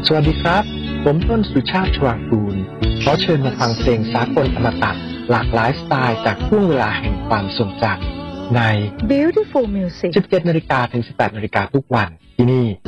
สวัสดีครับผมต้นสุชาติชวางกูลขอเชิญมาฟังเพลงสากลอมตะหลากหลายสไตล์จากช่วงเวลาแห่งความทรงจำใน Beautiful Music 17 นาฬิกาถึง 18 นาฬิกาทุกวันที่นี่